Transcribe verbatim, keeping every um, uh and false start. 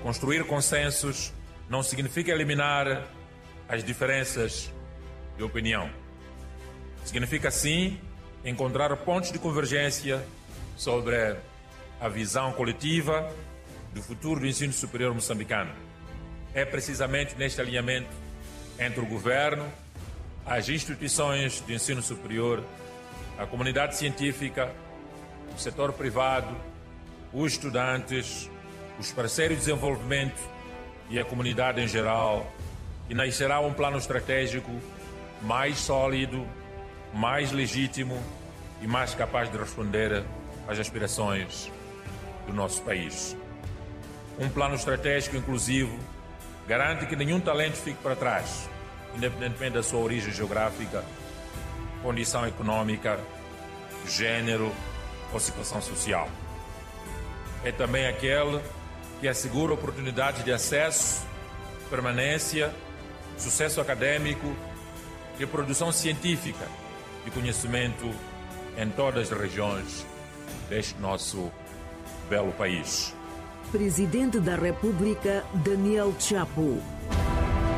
Construir consensos não significa eliminar as diferenças de opinião. Significa, sim, encontrar pontos de convergência sobre a visão coletiva do futuro do ensino superior moçambicano. É precisamente neste alinhamento entre o governo, as instituições de ensino superior, a comunidade científica, o setor privado, os estudantes, os parceiros de desenvolvimento e a comunidade em geral, que nascerá um plano estratégico mais sólido, mais legítimo e mais capaz de responder às aspirações do nosso país. Um plano estratégico inclusivo garante que nenhum talento fique para trás, independentemente da sua origem geográfica, condição econômica, gênero ou situação social. É também aquele que assegura oportunidades de acesso, permanência, sucesso acadêmico e produção científica de conhecimento em todas as regiões deste nosso belo país. Presidente da República, Daniel Chapo.